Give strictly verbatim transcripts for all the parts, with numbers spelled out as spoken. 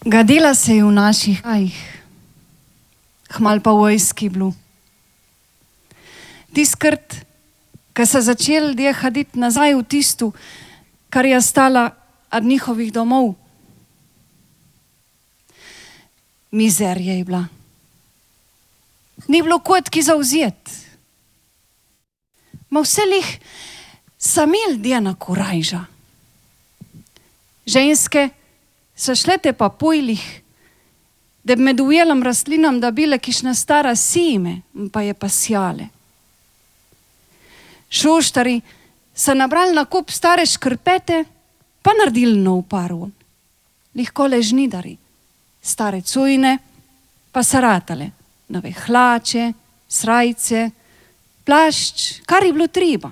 Gadila se je v naših krajih, hmal pa v vojski bilo. Tiskrat, ko so začeli ljudje hoditi nazaj v tisto, kar je ostala od njihovih domov. Mizerija je bila. Ni bilo kotki zauzeti. Ma vse lih sami ljudje na korajža. Ženske so šlete pa pojlih, da bi med ujelom rastlinam da bile kišna stara sime, pa je pa sjale. Šoštari so nabrali na kup stare škrpete, pa naredili nov parvon. Lihko ležnidari, stare cujne, pa saratale, nove hlače, srajce, plašč, kar je bilo treba.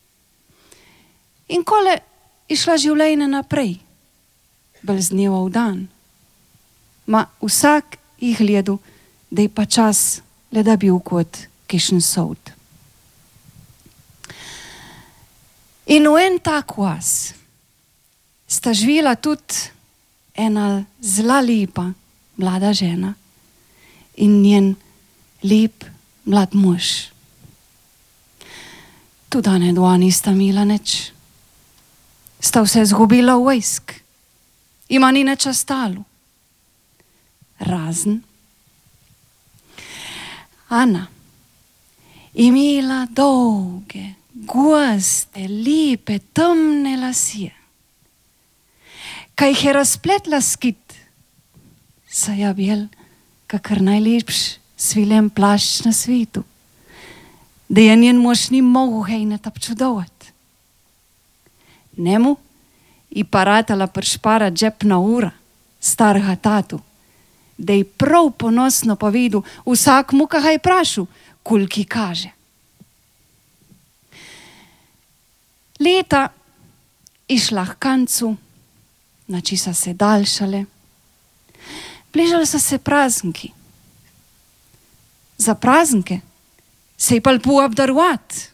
In kole išla življenje naprej, bolj z dneva v dan. Ma vsak jih gledu, da je pa čas, le da bil kot kišen sod. In v en tak vas sta živela tudi ena zla lepa mlada žena in njen lep mlad mož. Tudi ne dva nista imela nič. Sta vse zgubila v vojsk. Ima ni nič ostalo. Razen Ana imela dolge, goste, lepe, temne lasje. Kaj jih je razpletla skit, sa je bil kakor najlepši svilen plašč na svetu, da je njen mož ni mogel hejneta občudovati. Njemu je pa ratala pršpara džepna ura starega tatu, da je prav ponosno povedal vsak mu, kaj je prašil, koliki kaže. Leta išla k koncu, noči so se daljšale, bližali so se prazniki. Za praznike se je pa lepo obdarovati.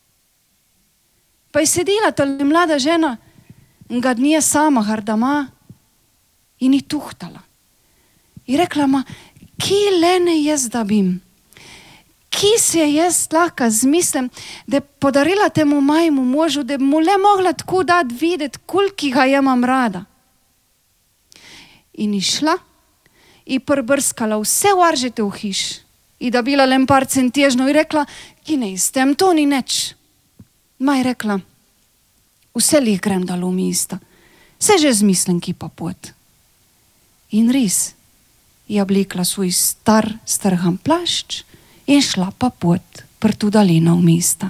Pa je sedela tale mlada žena ga dnje sama hardama in je tuhtala. Je rekla, ma, ki lene jaz da bim? Ki se jaz lahko zmislim, da podarila temu majmu možu, da bi mu le mogla tako dati videti, koliki ga je imam rada. In išla in prbrskala vse varžete v hiš in da bila len par centježno in rekla, ki ne istem, to ni neč. Ma je rekla, vse lih grem dalo mi ista, se že zmislim, ki pa pot. In res je oblikla svoj star, strhan plašč in šla pa pot prtu dalino v mesta.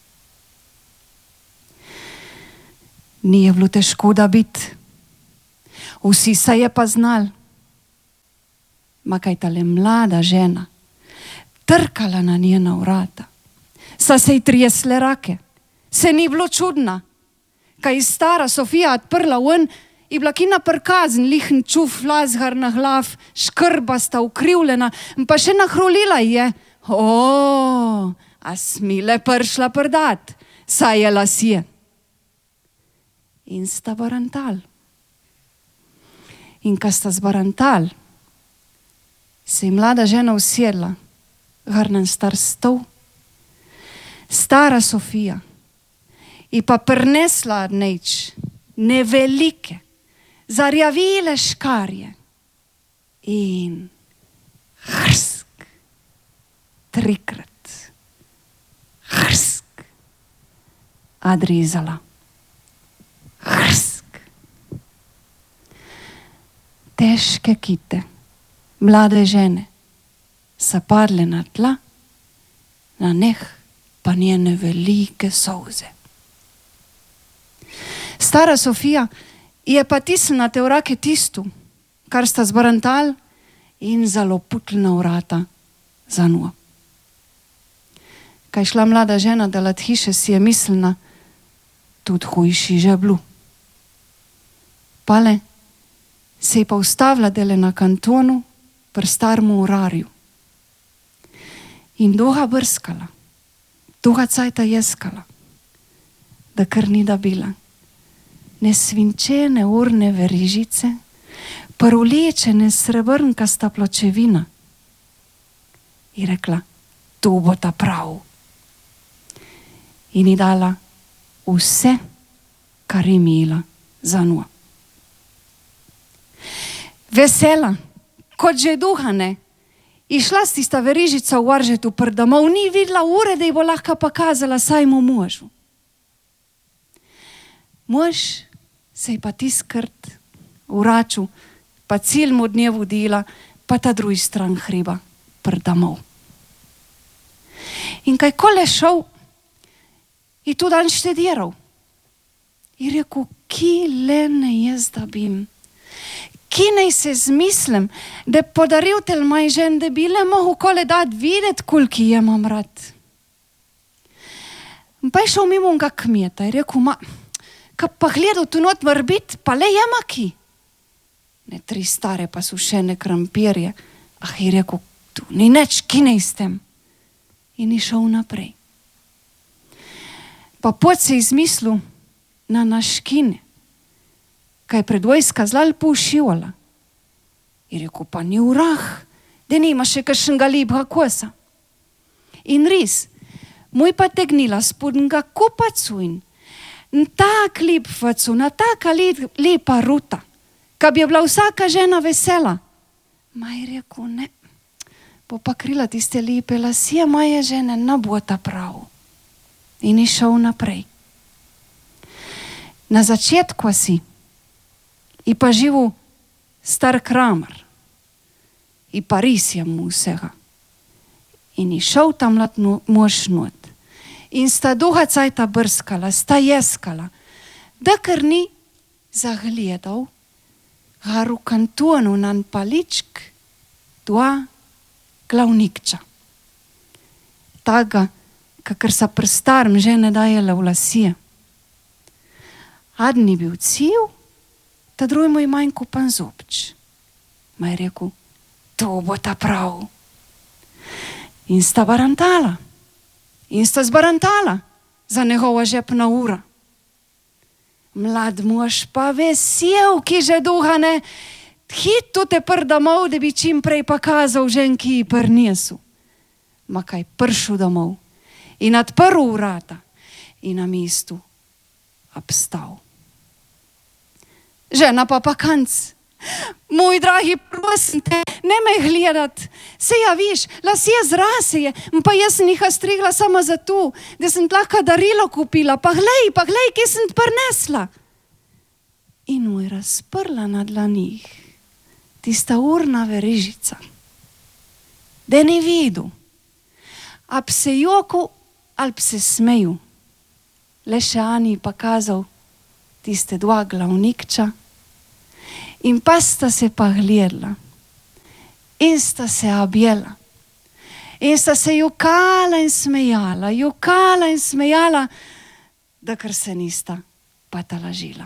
Ni je bilo težko da biti. Vsi se je pa znal. Ma kaj tale mlada žena trkala na njena vrata. Sa se ji trijesle rake. Se ni bilo čudna. Kaj je stara Sofija odprla ven, je bila kina prkazen, lihen čuf, lazgar na glav, škrbasta, ukrivljena, pa še nahrulila je. O, a smile pršla prdat, saj je lasje. In sta barantal. In ko sta zbarantal, se je mlada žena usedla, garnen star stol. Stara Sofija je pa prinesla neč nevelike, zarjavile škarje in hrsk, trikrat, hrsk, odrezala. Hrsk. Težke kite, mlade žene, so padle na tla, na njih pa njene velike solze. Stara Sofija je pa tisnila te vrake tisto, kar sta zbarantal in zaloputila vrata za njo. Kaj šla mlada žena delat hiše, si je mislila, tudi hujši že blu. Pale se je pa ustavila dele na kantonu pri starmu urarju. In dolga brskala, dolga cajta jeskala, da kar ni da bila. Ne svinčene urne verižice, prulečene srebrnkasta pločevina. In rekla, to bo ta prav. In ji dala vse, kar je imela za njo. Vesela, kot že duha ne, išla s tista verižica v Varžetu pred domov, ni videla ure, da ji bo lahko pokazala sajmu možu. Mož se je pa tiskrt vračal, pa cilj mu dne vodila, pa ta drugi stran hriba pred domov. In kaj kole šel, je tu dan štediral. In rekel, ki le ne jaz da bim, ki ne se zmislim, da podaril tel maj žen, da bi le mohu kole dat videti, koliko je imam rad. Pa je šel mimo onga kmeta in rekel, ma, ka pa gledal tu not morbit, pa le jema ki. Ne, tri stare pa so še ne krampirje. Ah, je rekel, tu ni neč, ki ne s tem. In je šel naprej. Pa pot se je izmislil na naškine, kaj pred vojska zelo lepo ušivala. In rekel, pa ni urah, da nima še kakšnega lepega kosa. In res, mu je pa tegnila spodnega kupacu in tak lep facu, na taka lepa ruta, ka bi je bila vsaka žena vesela. Ma je rekel, ne, bo pa krila tiste lepe lasje moje žene, ne bo ta prav. In je šel naprej. Na začetku si je pa živel star kramer. In pa res je mu vsega. In je šel tam mlad mož not. In sta duha cajta brskala, sta jeskala, da ker ni zagledal garu kantonu nan paličk dva glavnikča. Taga, kakor sa pri starem žene dajela v lasje. Adni bil cil, ta drugi mu je manj kupan zobč. Ma je rekel, to bo ta prav. In sta barantala. In sta zbarantala za njegova žepna ura. Mlad mož pa vesel, ki že duha ne, hitu te pr domov, da bi čim prej pokazal žen, ki ji prnesu. Ma kaj pršel domov in odprl vrata in na mestu obstal. Žena pa pa kanc. Moj dragi, prosim te, ne me gledat. Se ja, viš, lasje zraseje, pa jaz sem jih strigla samo za to, da sem lahko darilo kupila. Pa glej, pa glej, kje sem prinesla. In mu je razprla na dlanih tista urna verižica. Da ne videl. A bi se jokal, ali bi se smejal. Le še Ani pa kazal tiste dva glavnikča. In pa sta se pa gledala. In sta se objela. In sta se jokala in smejala, jokala in smejala, da kar se nista pa tolažila.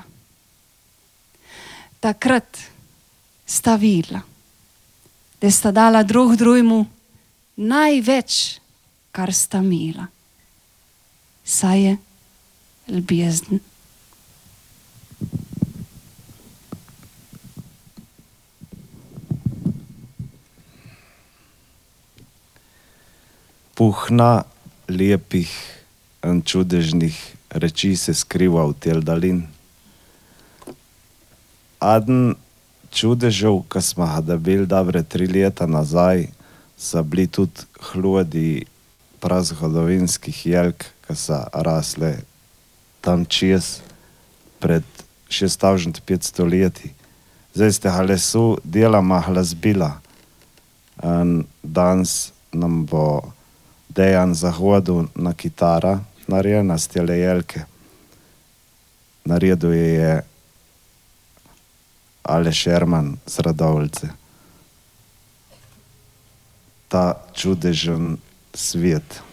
Takrat sta videla, da sta dala drug drugemu največ, kar sta imela. Saj je ljubezen. Puhna lepih in čudežnih reči se skriva v tel dalin. Aden čudežev, ki smo ga dobili dobre tri leta nazaj, so bili tudi hlodi prazgodovinskih jelk, ki so rasle tam čez pred šest tisoč petsto leti. Zdaj ste ga lesu delama glasbila in danes nam bo Dejan Zahodil na kitara narejena s tele jelke. Naredil je Aleš Erman z Radovljice. Ta čudežen svet.